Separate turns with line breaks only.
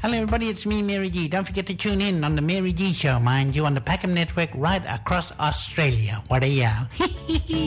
Hello, everybody. It's me, Mary G. Don't forget to tune in on the Mary G Show, mind you, on the Packham Network right across Australia. What a yell.